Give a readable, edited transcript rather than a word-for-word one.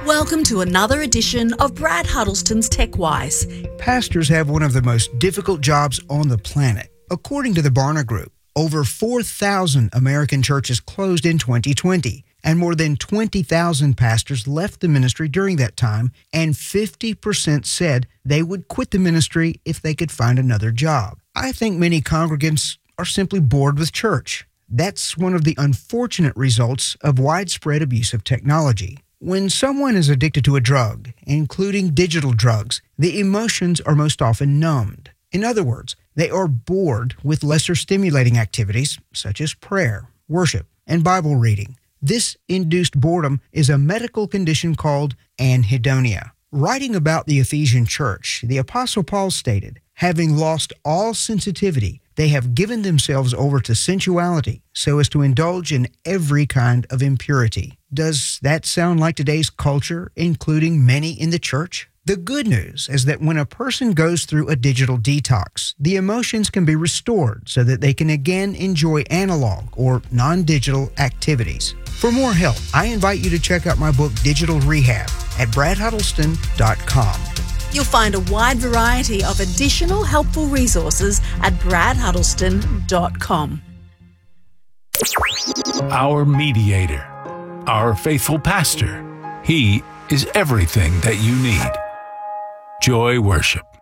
Welcome to another edition of Brad Huddleston's TechWise. Pastors have one of the most difficult jobs on the planet. According to the Barna Group, over 4,000 American churches closed in 2020, and more than 20,000 pastors left the ministry during that time, and 50% said they would quit the ministry if they could find another job. I think many congregants are simply bored with church. That's one of the unfortunate results of widespread abuse of technology. When someone is addicted to a drug, including digital drugs, the emotions are most often numbed. In other words, they are bored with lesser stimulating activities such as prayer, worship, and Bible reading. This induced boredom is a medical condition called anhedonia. Writing about the Ephesian church, the Apostle Paul stated, "Having lost all sensitivity, they have given themselves over to sensuality so as to indulge in every kind of impurity." Does that sound like today's culture, including many in the church? The good news is that when a person goes through a digital detox, the emotions can be restored so that they can again enjoy analog or non-digital activities. For more help, I invite you to check out my book, Digital Rehab, at bradhuddleston.com. You'll find a wide variety of additional helpful resources at bradhuddleston.com. Our mediator, our faithful pastor. He is everything that you need. Joy Worship.